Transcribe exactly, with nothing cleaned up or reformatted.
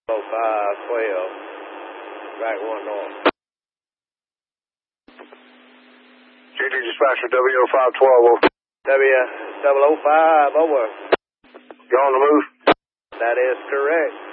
oh five twelve. Back one north. G D Dispatcher W O five twelve. W double oh five over. You on the move? That is correct.